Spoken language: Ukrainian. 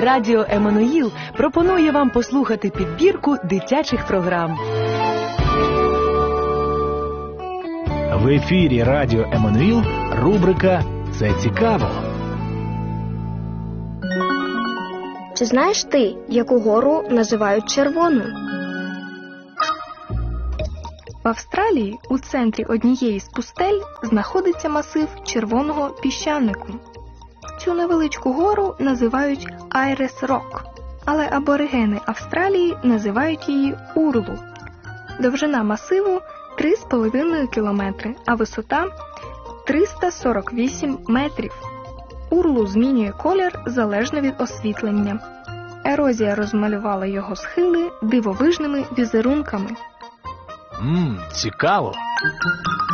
Радіо Еммануїл пропонує вам послухати підбірку дитячих програм. В ефірі Радіо Еммануїл рубрика «Це цікаво». Чи знаєш ти, яку гору називають червоною? В Австралії у центрі однієї з пустель знаходиться масив червоного піщанику. Цю невеличку гору називають Айрес Рок, але аборигени Австралії називають її Урлу. Довжина масиву 3,5 кілометри, а висота 348 метрів. Урлу змінює колір залежно від освітлення. Ерозія розмалювала його схили дивовижними візерунками. Цікаво.